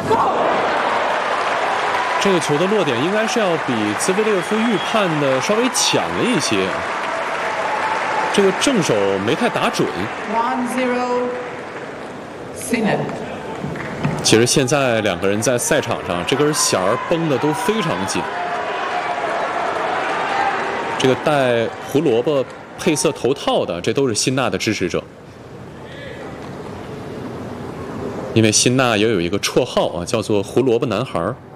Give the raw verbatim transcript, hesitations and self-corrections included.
这个球的落点应该是要比兹维列夫预判的稍微强了一些，这个正手没太打准。 one zero Sinner。 其实现在两个人在赛场上，这根弦儿绷得都非常紧。这个戴胡萝卜配色头套的，这都是辛纳的支持者。因为辛纳也有一个绰号啊，叫做胡萝卜男孩。